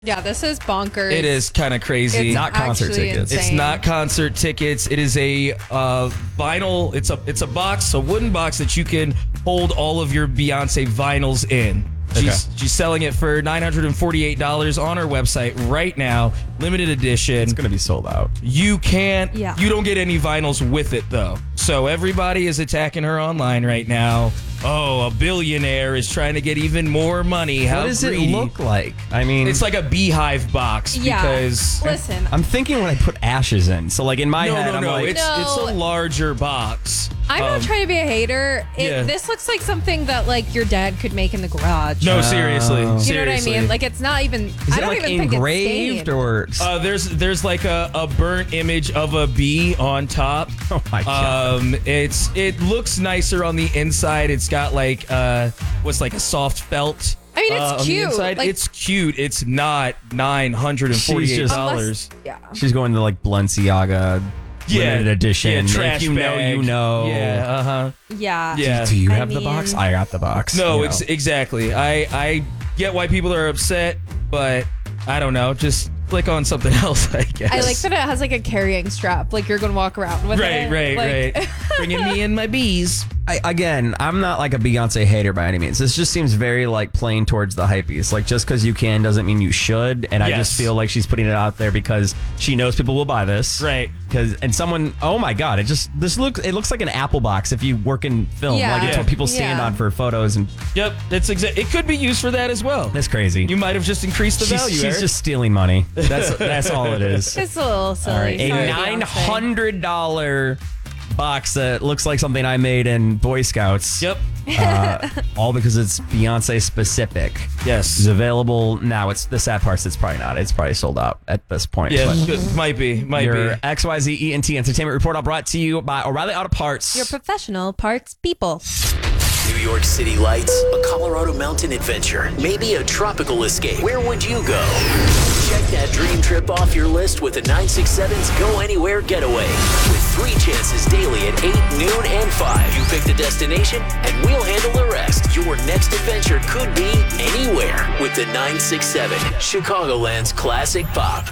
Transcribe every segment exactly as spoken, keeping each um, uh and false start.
Yeah, this is bonkers. It is kind of crazy. It's not concert actually tickets. insane. It's not concert tickets. It is a uh, vinyl. It's a it's a box, a wooden box that you can hold all of your Beyonce vinyls in. She's Okay. she's selling it for nine hundred forty-eight dollars on her website right now, limited edition. It's going to be sold out. You can't. Yeah. You don't get any vinyls with it though. So everybody is attacking her online right now. Oh, a billionaire is trying to get even more money. How What does greedy. it look like? I mean, It's like a beehive box Yeah. because Listen, I'm thinking when I put ashes in. So, like, in my no, head, no, I'm no. like, It's No. it's a larger box. I'm Um, not trying to be a hater. It, yeah. This looks like something that like your dad could make in the garage. No, seriously. You know what I You know what I seriously. mean? Like it's not even. is I it don't like even think engraved it's stained. or? Uh, there's there's like a, a burnt image of a bee on top. Oh my God. Um, it's it looks nicer on the inside. It's got like uh, what's like a soft felt. I mean, it's uh, on the cute. inside. Like- it's cute. It's not nine hundred and forty-eight dollars. Yeah. She's going to like Balenciaga limited edition. Yeah, trash if you know, bag. you know. Yeah. Uh huh. Yeah. Yeah. Do you I have the mean- box? I got the box. No, you ex- know. exactly. I I get why people are upset, but I don't know. Just click on something else, I guess. I like that it has like a carrying strap. Like you're gonna walk around with Right, it. right, Like- right. Bringing me in my bees. I, again, I'm not like a Beyonce hater by any means. This just seems very like playing towards the hypebeast. Like just because you can doesn't mean you should. And I Yes. just feel like she's putting it out there because she knows people will buy this. Right. Because and someone, oh my God, it just this looks it looks like an Apple box if you work in film. Yeah. Like it's Yeah. what people stand Yeah. on for photos, and Yep, that's exa- It could be used for that as well. that's crazy. You might have just increased the she's value. she's Eric. just stealing money. That's that's all it is. It's a little silly. All right, a Sorry, nine Beyonce. hundred dollar box that looks like something I made in Boy Scouts. Yep. Uh, all because it's Beyonce specific. It's Yes. available now. It's the sad part is it's probably not. It's probably sold out at this point. Yeah. But good. Might be. Might your be. X Y Z E N T Entertainment Report all brought to you by O'Reilly Auto Parts. Your professional parts people. New York City lights, a Colorado mountain adventure, maybe a tropical escape. Where would you go? Check that dream trip off your list with the nine six seven's Go Anywhere Getaway. With three chances daily at eight, noon, and five. You pick the destination, and we'll handle the rest. Your next adventure could be anywhere with the nine six seven, Chicagoland's classic pop.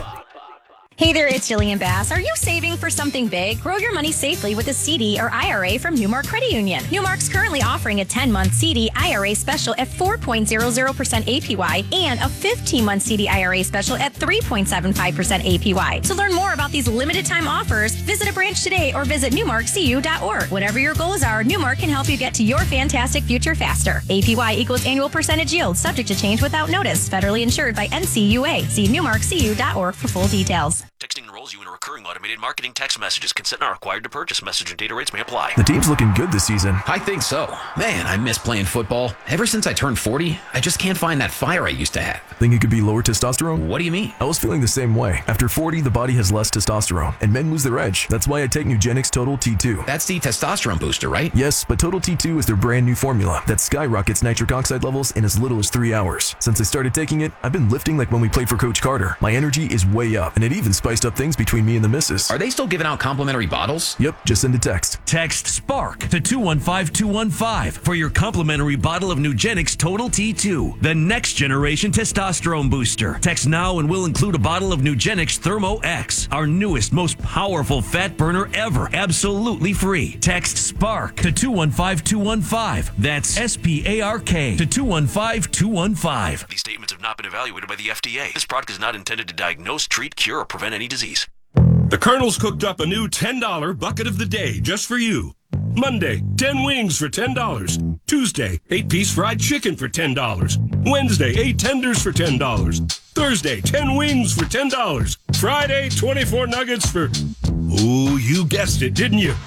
Hey there, it's Jillian Bass. Are you saving for something big? Grow your money safely with a C D or I R A from Newmark Credit Union. Newmark's currently offering a ten-month C D I R A special at four point zero zero percent A P Y and a fifteen-month C D I R A special at three point seven five percent A P Y. To learn more about these limited-time offers, visit a branch today or visit newmark c u dot org. Whatever your goals are, Newmark can help you get to your fantastic future faster. A P Y equals annual percentage yield, subject to change without notice. Federally insured by N C U A. See newmark c u dot org for full details. Texting enrolls you in a recurring automated marketing text messages. Consent not required to purchase. Message and data rates may apply. The team's looking good this season. I think so. Man, I miss playing football. Ever since I turned forty, I just can't find that fire I used to have. Think it could be lower testosterone? What do you mean? I was feeling the same way. After forty, the body has less testosterone, and men lose their edge. That's why I take Nugenix Total T two. That's the testosterone booster, right? Yes, but Total T two is their brand new formula that skyrockets nitric oxide levels in as little as three hours. Since I started taking it, I've been lifting like when we played for Coach Carter. My energy is way up, and it even spiced up things between me and the missus. Are they still giving out complimentary bottles? Yep, just send a text. Text SPARK to two one five two one five for your complimentary bottle of Nugenix Total T two, the next generation testosterone booster. Text now and we'll include a bottle of Nugenix Thermo X, our newest, most powerful fat burner ever, absolutely free. Text SPARK to two one five two one five. That's S P A R K to two one five two one five. These statements have not been evaluated by the F D A. This product is not intended to diagnose, treat, cure, or prevent any disease. The Colonel's cooked up a new ten dollar bucket of the day just for you. Monday, ten wings for ten dollars. Tuesday, eight piece fried chicken for ten dollars. Wednesday, eight tenders for ten dollars. Thursday, ten wings for ten dollars. Friday, twenty-four nuggets for... Ooh, you guessed it, didn't you?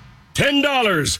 ten dollars.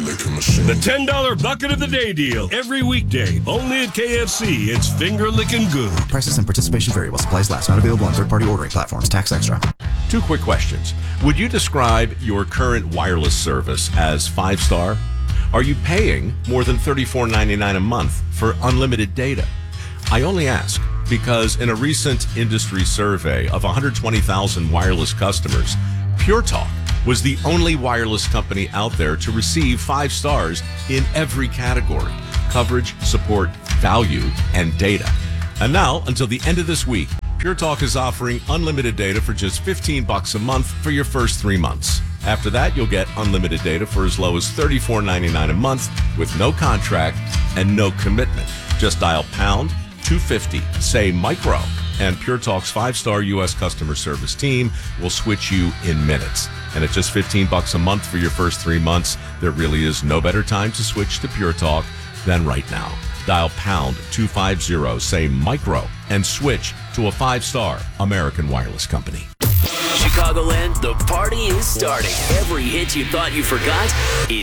The ten dollar bucket of the day deal. Every weekday. Only at K F C. It's finger licking good. Prices and participation vary while supplies last. Not available on third-party ordering platforms. Tax extra. Two quick questions. Would you describe your current wireless service as five-star? Are you paying more than thirty-four ninety-nine a month for unlimited data? I only ask because in a recent industry survey of one hundred twenty thousand wireless customers, Pure Talk was the only wireless company out there to receive five stars in every category: coverage, support, value, and data. And now, until the end of this week, Pure Talk is offering unlimited data for just fifteen bucks a month for your first three months. After that, you'll get unlimited data for as low as thirty-four ninety-nine a month with no contract and no commitment. Just dial pound two fifty, say micro, and Pure Talk's five-star U S customer service team will switch you in minutes. And at just fifteen bucks a month for your first three months, there really is no better time to switch to Pure Talk than right now. Dial pound two fifty, say micro, and switch to a five-star American Wireless company. Chicagoland, the party is starting. Every hit you thought you forgot is